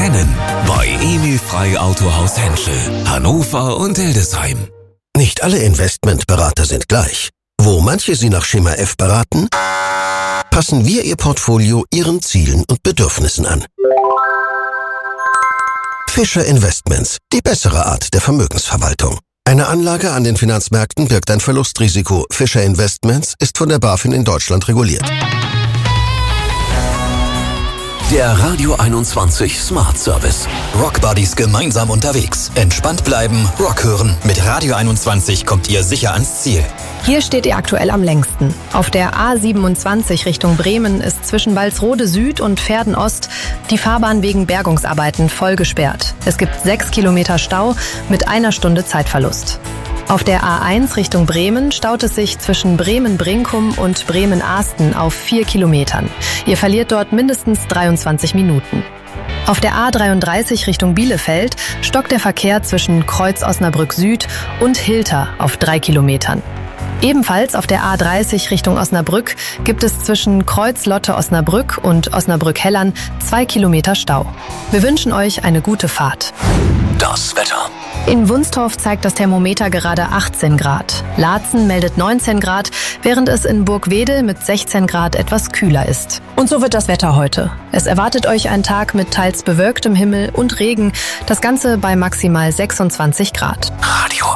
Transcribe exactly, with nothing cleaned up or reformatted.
kennen. Bei Emil Frei Autohaus Henschel, Hannover und Hildesheim. Nicht alle Investmentberater sind gleich. Wo manche Sie nach Schema F beraten, passen wir Ihr Portfolio Ihren Zielen und Bedürfnissen an. Fischer Investments, die bessere Art der Vermögensverwaltung. Eine Anlage an den Finanzmärkten birgt ein Verlustrisiko. Fischer Investments ist von der BaFin in Deutschland reguliert. Der Radio einundzwanzig Smart Service. Rock Buddies gemeinsam unterwegs. Entspannt bleiben, Rock hören. Mit Radio einundzwanzig kommt ihr sicher ans Ziel. Hier steht ihr aktuell am längsten. Auf der A siebenundzwanzig Richtung Bremen ist zwischen Walsrode Süd und Verden Ost die Fahrbahn wegen Bergungsarbeiten voll gesperrt. Es gibt sechs Kilometer Stau mit einer Stunde Zeitverlust. Auf der A eins Richtung Bremen staut es sich zwischen Bremen-Brinkum und Bremen-Ahsten auf vier Kilometern. Ihr verliert dort mindestens dreiundzwanzig Minuten. Auf der A dreiunddreißig Richtung Bielefeld stockt der Verkehr zwischen Kreuz Osnabrück Süd und Hilter auf drei Kilometern. Ebenfalls auf der A dreißig Richtung Osnabrück gibt es zwischen Kreuz Lotte Osnabrück und Osnabrück-Hellern zwei Kilometer Stau. Wir wünschen euch eine gute Fahrt. Das Wetter. In Wunstorf zeigt das Thermometer gerade achtzehn Grad. Laatzen meldet neunzehn Grad, während es in Burgwedel mit sechzehn Grad etwas kühler ist. Und so wird das Wetter heute. Es erwartet euch ein Tag mit teils bewölktem Himmel und Regen, das Ganze bei maximal sechsundzwanzig Grad. Radio